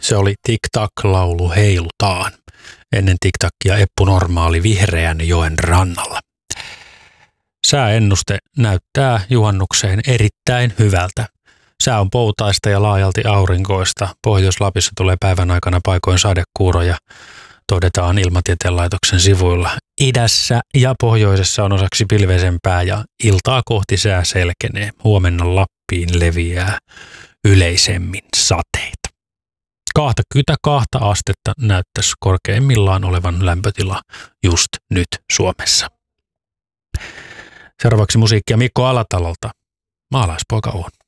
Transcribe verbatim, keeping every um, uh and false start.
Se oli Tic-Tac-laulu Heilutaan. Ennen Tic-Tacia Eppu Normaali Vihreän joen rannalla. Sääennuste näyttää juhannukseen erittäin hyvältä. Sää on poutaista ja laajalti aurinkoista. Pohjois-Lapissa tulee päivän aikana paikoin sadekuuroja, todetaan Ilmatieteen laitoksen sivuilla. Idässä ja pohjoisessa on osaksi pilveisempää ja iltaa kohti sää selkenee. Huomenna Lappiin leviää yleisemmin sateita. kaksikymmentäkaksi astetta näyttäisi korkeimmillaan olevan lämpötila just nyt Suomessa. Seuraavaksi musiikkia Mikko Alatalolta. Maalaispoika on.